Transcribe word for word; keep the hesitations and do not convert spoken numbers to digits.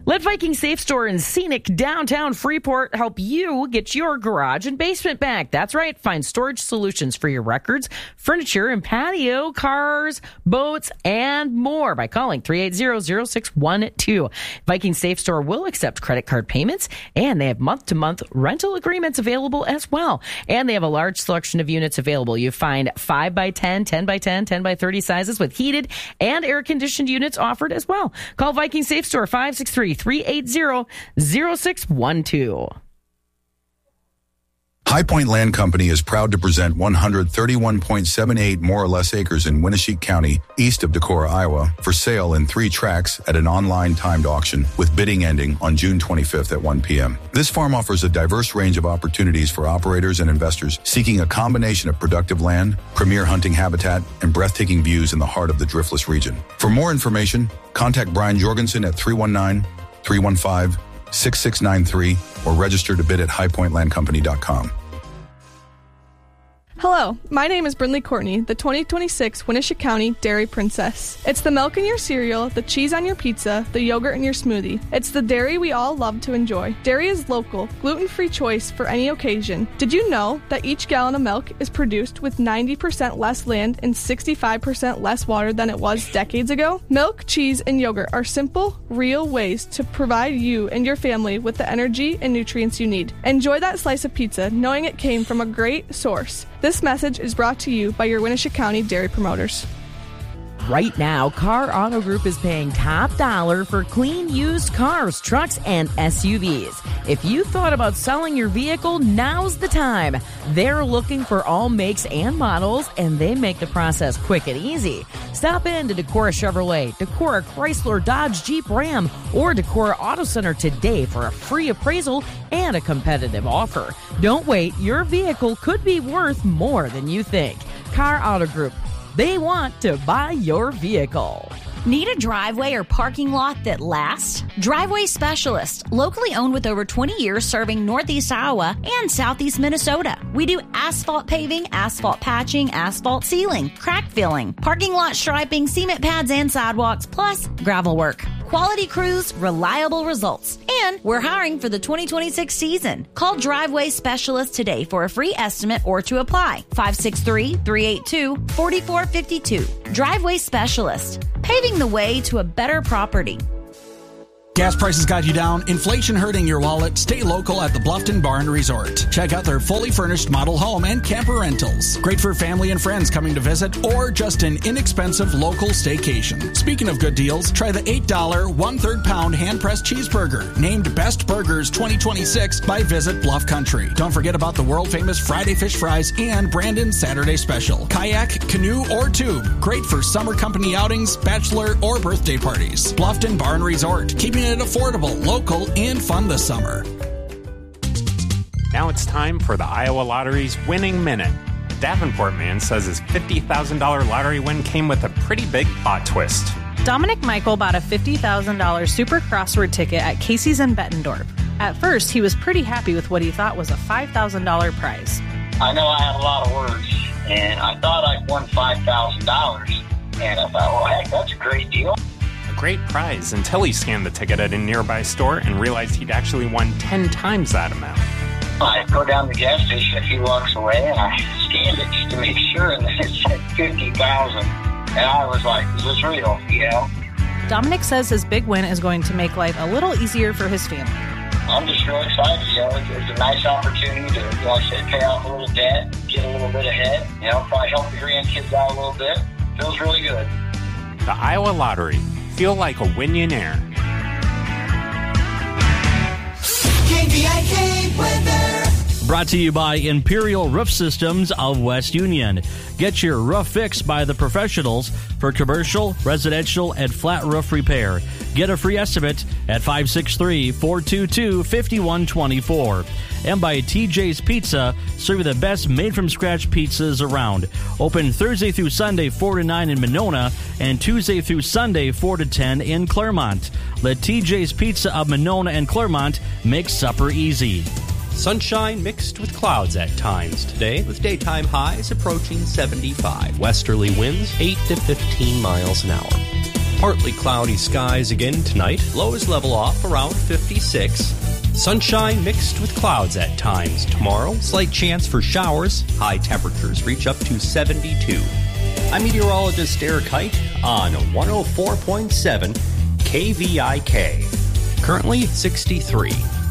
Let Viking Safe Store in scenic downtown Freeport help you get your garage and basement back. That's right. Find storage solutions for your records, furniture, and patio, cars, boats, and more by calling three eight zero, zero six one two. Viking Safe Store will accept credit card payments, and they have month-to-month rental agreements available as well. And they have a large selection of units available. You find five by ten, ten by ten, ten by thirty sizes with heated and air-conditioned units offered as well. Call Viking Safe Store five six three, three eight zero, zero six one two. High Point Land Company is proud to present one hundred thirty-one point seven eight more or less acres in Winneshiek County, east of Decorah, Iowa, for sale in three tracts at an online timed auction with bidding ending on June twenty-fifth at one p.m. This farm offers a diverse range of opportunities for operators and investors seeking a combination of productive land, premier hunting habitat, and breathtaking views in the heart of the Driftless region. For more information, contact Brian Jorgensen at three one nine, three one five, six six nine three or register to bid at high point land company dot com. Hello, my name is Brindley Courtney, the twenty twenty-six Winneshiek County Dairy Princess. It's the milk in your cereal, the cheese on your pizza, the yogurt in your smoothie. It's the dairy we all love to enjoy. Dairy is local, gluten-free choice for any occasion. Did you know that each gallon of milk is produced with ninety percent less land and sixty-five percent less water than it was decades ago? Milk, cheese, and yogurt are simple, real ways to provide you and your family with the energy and nutrients you need. Enjoy that slice of pizza knowing it came from a great source. This message is brought to you by your Winneshiek County Dairy Promoters. Right now, Car Auto Group is paying top dollar for clean used cars, trucks, and S U Vs. If you thought about selling your vehicle, now's the time. They're looking for all makes and models, and they make the process quick and easy. Stop in to Decorah Chevrolet, Decorah Chrysler Dodge Jeep Ram, or Decorah Auto Center today for a free appraisal and a competitive offer. Don't wait. Your vehicle could be worth more than you think. Car Auto Group. They want to buy your vehicle. Need a driveway or parking lot that lasts? Driveway Specialist, locally owned with over twenty years serving Northeast Iowa and Southeast Minnesota. We do asphalt paving, asphalt patching, asphalt sealing, crack filling, parking lot striping, cement pads and sidewalks, plus gravel work. Quality crews, reliable results. And we're hiring for the twenty twenty-six season. Call Driveway Specialist today for a free estimate or to apply. five six three, three eight two, four four five two. Driveway Specialist, paving the way to a better property. Gas prices got you down, inflation hurting your wallet. Stay local at the Bluffton Bar and Resort. Check out their fully furnished model home and camper rentals. Great for family and friends coming to visit or just an inexpensive local staycation. Speaking of good deals, try the eight dollars one-third pound hand-pressed cheeseburger, named Best Burgers twenty twenty-six by Visit Bluff Country. Don't forget about the world-famous Friday Fish Fries and Brandon's Saturday Special. Kayak, canoe, or tube. Great for summer company outings, bachelor, or birthday parties. Bluffton Bar and Resort. Keeping it affordable, local, and fun this summer. Now it's time for the Iowa Lottery's Winning Minute. Davenport man says his fifty thousand dollars lottery win came with a pretty big plot twist. Dominic Michael bought a fifty thousand dollars super crossword ticket at Casey's in Bettendorf. At first, he was pretty happy with what he thought was a five thousand dollars prize. I know I had a lot of words, and I thought I won five thousand dollars. And I thought, well, heck, that's a great deal. Great prize until he scanned the ticket at a nearby store and realized he'd actually won ten times that amount. I go down to the gas station a few blocks away and I scanned it just to make sure, and then it said fifty thousand dollars. And I was like, is this real? You know? Dominic says his big win is going to make life a little easier for his family. I'm just real excited. You know, it's, it's a nice opportunity to, like I said, pay off a little debt, get a little bit ahead. You know, probably help the grandkids out a little bit. Feels really good. The Iowa Lottery. Feel like a Winionaire. K V I K weather. Brought to you by Imperial Roof Systems of West Union. Get your roof fixed by the professionals for commercial, residential, and flat roof repair. Get a free estimate at five six three, four two two, five one two four. And by T J's Pizza, serving the best made-from-scratch pizzas around. Open Thursday through Sunday, four to nine in Monona, and Tuesday through Sunday, four to ten in Claremont. Let T J's Pizza of Monona and Claremont make supper easy. Sunshine mixed with clouds at times today, with daytime highs approaching seventy-five. Westerly winds eight to fifteen miles an hour. Partly cloudy skies again tonight. Lows level off around fifty-six. Sunshine mixed with clouds at times tomorrow. Slight chance for showers. High temperatures reach up to seventy-two. I'm meteorologist Eric Height on one oh four point seven K V I K. Currently sixty-three.